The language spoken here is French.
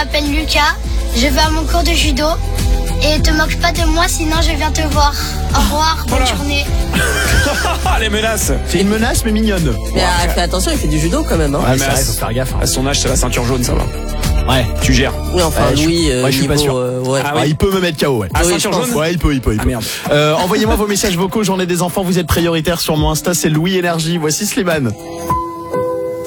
m'appelle Lucas, je vais à mon cours de judo. Et te moque pas de moi, sinon je viens te voir. Au revoir, bonne journée. Les menaces. C'est une menace mais mignonne. Mais fais attention, il fait du judo quand même. Hein. Ouais, mais mais c'est vrai, faut faire gaffe. À son âge, c'est la ceinture jaune, ça va. Ouais. Tu gères. Oui, enfin, Ouais, Louis, je suis pas sûr. ouais. Ah Ah, oui. il peut me mettre KO, ouais. Ah, Oui, ceinture je pense. jaune. Ouais, il peut. Ah merde. Envoyez-moi vos messages vocaux, j'en ai des enfants, vous êtes prioritaires sur mon Insta, c'est Louis Énergie. Voici Slimane.